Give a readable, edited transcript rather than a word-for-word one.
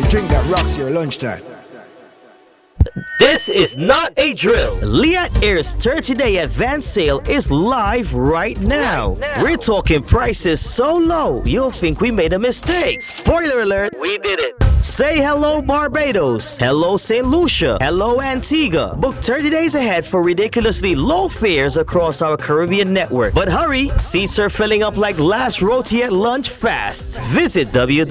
Drink that rocks your lunchtime. This is not a drill. Liat Air's 30-day advance sale is live right now. We're talking prices so low, you'll think we made a mistake. Spoiler alert, we did it. Say hello Barbados, hello St. Lucia, hello Antigua. Book 30 days ahead for ridiculously low fares across our Caribbean network. But hurry, seats are filling up like last roti at lunch fast. Visit